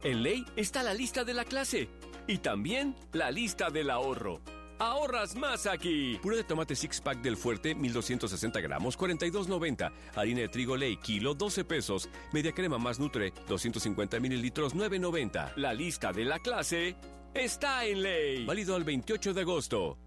En Ley está la lista de la clase y también la lista del ahorro. ¡Ahorras más aquí! Puré de tomate six pack del Fuerte, 1260 gramos, $42.90. Harina de trigo Ley, kilo, 12 pesos. Media crema más Nutre, 250 mililitros, $9.90. La lista de la clase está en Ley. Válido al 28 de agosto.